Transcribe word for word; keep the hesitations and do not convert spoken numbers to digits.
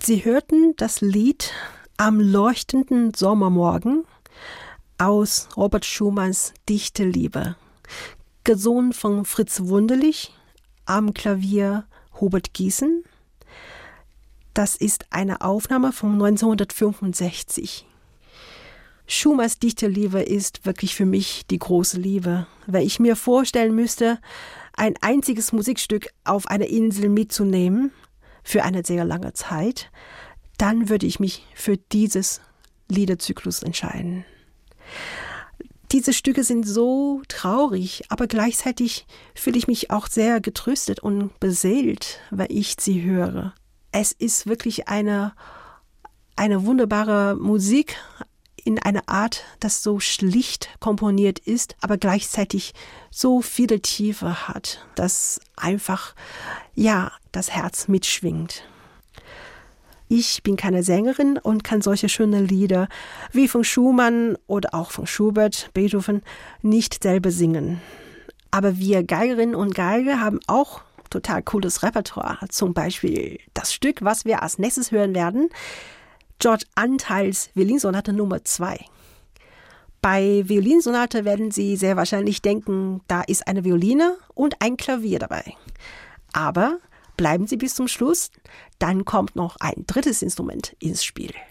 Sie hörten das Lied Am leuchtenden Sommermorgen aus Robert Schumanns Dichte Liebe, gesungen von Fritz Wunderlich, am Klavier Hubert Giesen. Das ist eine Aufnahme von neunzehnhundertfünfundsechzig. Schumanns Dichte Liebe ist wirklich für mich die große Liebe. Wenn ich mir vorstellen müsste, ein einziges Musikstück auf einer Insel mitzunehmen, für eine sehr lange Zeit, dann würde ich mich für dieses Liederzyklus entscheiden. Diese Stücke sind so traurig, aber gleichzeitig fühle ich mich auch sehr getröstet und beseelt, wenn ich sie höre. Es ist wirklich eine, eine wunderbare Musik in einer Art, das so schlicht komponiert ist, aber gleichzeitig so viele Tiefe hat, dass einfach, ja, das Herz mitschwingt. Ich bin keine Sängerin und kann solche schöne Lieder wie von Schumann oder auch von Schubert, Beethoven nicht selber singen. Aber wir Geigerinnen und Geiger haben auch total cooles Repertoire. Zum Beispiel das Stück, was wir als nächstes hören werden, George Antheils Violinsonate Nummer zwei. Bei Violinsonate werden Sie sehr wahrscheinlich denken, da ist eine Violine und ein Klavier dabei. Aber bleiben Sie bis zum Schluss, dann kommt noch ein drittes Instrument ins Spiel.